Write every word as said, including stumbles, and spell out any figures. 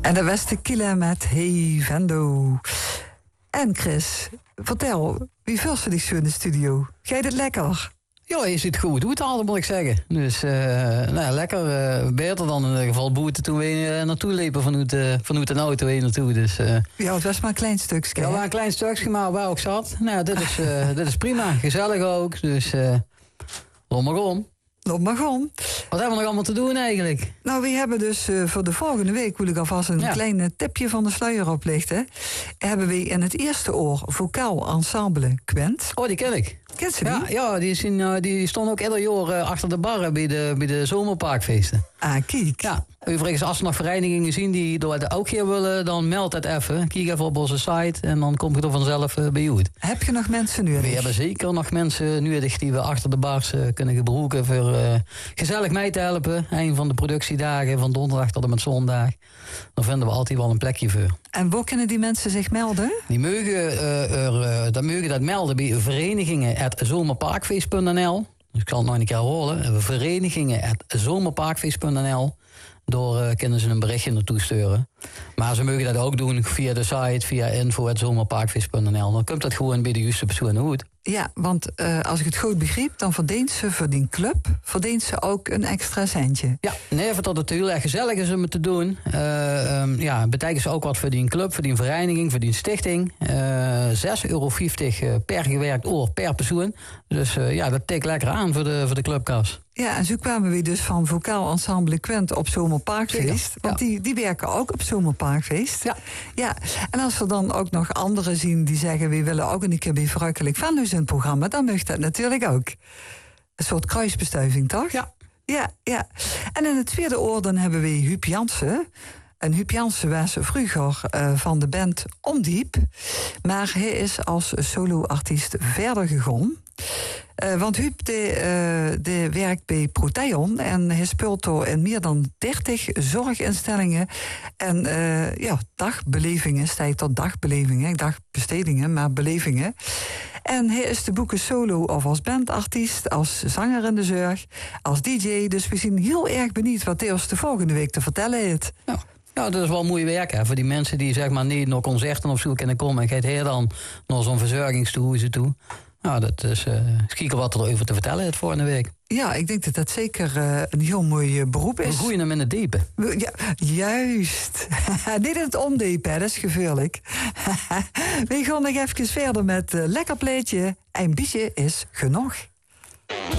En dat was Tequila met Hey Vendo. En Chris, vertel, wie vult ze die zo in de studio? Ga je dit lekker? Ja, je ziet goed. Hoe het al, moet ik zeggen. Dus uh, nou, lekker. Uh, beter dan in ieder geval boete toen we uh, naartoe liepen vanuit, uh, vanuit een auto heen naartoe. Dus, uh, ja, het was maar een klein stukje. Ja, maar een klein stukje, maar waar ook zat. Nou, dit is, uh, dit is prima. Gezellig ook. Dus, uh, loop maar om. Loop maar om. Wat hebben we nog allemaal te doen eigenlijk? Nou, we hebben dus uh, voor de volgende week, wil ik alvast een ja. klein tipje van de sluier oplichten. Hebben we in het eerste oor vocaal ensemble Quent. Oh, die ken ik. Ken ze die? Ja, ja die, zien, uh, die stonden ook ieder jaar uh, achter de barren bij de, bij de zomerparkfeesten. Ah, kijk. Ja, overigens, als er nog verenigingen zien die door ook hier willen, dan meld het even. Kijk even op onze site en dan komt het er vanzelf uh, bij u. Heb je nog mensen nu? We hebben zeker nog mensen nu die we achter de bars uh, kunnen gebruiken voor uh, gezellig mee te helpen. Een van de productiedagen van donderdag tot en met zondag. Dan vinden we altijd wel een plekje voor. En waar kunnen die mensen zich melden? Die mogen, uh, er, uh, dan mogen dat melden bij verenigingen at zomerparkfeest punt n l. Dus ik zal het nog een keer horen. Verenigingen at zomerparkfeest punt n l. Door uh, kunnen ze een berichtje naartoe sturen. Maar ze mogen dat ook doen via de site, via info at zomerparkfeest punt n l. Dan komt dat gewoon bij de juiste persoon goed. Ja, want uh, als ik het goed begreep, dan verdient ze voor die club verdient ze ook een extra centje. Ja, nee, voor dat het heel erg gezellig is om het te doen. Uh, um, ja, betekent ze ook wat voor die club, voor die vereniging, voor die stichting. Uh, zes euro vijftig per gewerkt oor per persoon. Dus uh, ja, dat tikt lekker aan voor de, voor de clubkas. Ja, en zo kwamen we dus van vocaal ensemble Quent op Zomerparkfeest. Ja. Want die, die werken ook op Zomerparkfeest. Ja. Ja. En als we dan ook nog anderen zien die zeggen, we willen ook een keer bij Verrukkelijk Venlo in het programma, dan mag dat natuurlijk ook. Een soort kruisbestuiving, toch? Ja. Ja, ja. En in het tweede oor dan hebben we Huub Jansen. En Huub Jansen was vroeger uh, van de band Omdiep. Maar hij is als soloartiest verder gegaan. Uh, want Huub de, uh, de werkt bij Proteon en hij speelt door in meer dan dertig zorginstellingen en uh, ja, dagbelevingen, stijgt tot dagbelevingen, dagbestedingen, maar belevingen. En hij is te boeken solo of als bandartiest, als zanger in de zorg, als D J. Dus we zijn heel erg benieuwd wat hij ons de volgende week te vertellen heeft. Ja. Ja, dat is wel mooi werk hè, voor die mensen die zeg maar niet naar concerten of zo kunnen komen en gaat hij dan naar zo'n verzorgingstehuizen toe. Nou, dat is uh, kijken wat er over te vertellen het volgende week. Ja, ik denk dat dat zeker uh, een heel mooi uh, beroep is. We groeien hem in het diepe. Ja, juist. Niet in het omdiepe, dat is gevaarlijk. We gaan nog even verder met uh, lekker pleetje. Een beetje is genoeg.